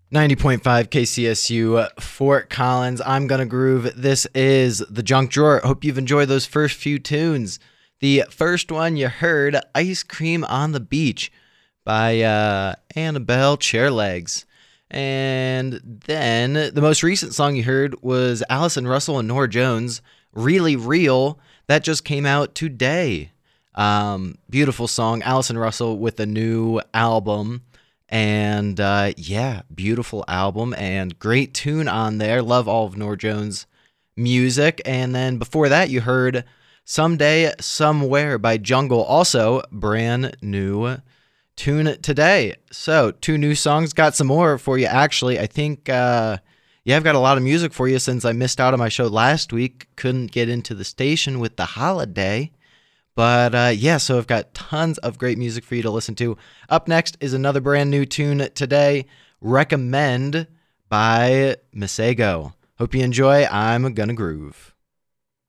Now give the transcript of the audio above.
90.5 KCSU, Fort Collins. I'm Gonna Groove. This is the Junk Drawer. Hope you've enjoyed those first few tunes. The first one you heard, Ice Cream on the Beach by Annabelle Chairlegs. And then the most recent song you heard was Allison Russell and Norah Jones, Really Real. That just came out today. Beautiful song. Allison Russell with a new album. And beautiful album and great tune on there. Love all of Norah Jones' music. And then before that, you heard Someday Somewhere by Jungle. Also, brand new tune today. So, 2 new songs. Got some more for you, actually. I think, I've got a lot of music for you since I missed out on my show last week. Couldn't get into the station with the holiday. But so I've got tons of great music for you to listen to. Up next is another brand new tune today, Recommend by Masego. Hope you enjoy. I'm Gonna Groove.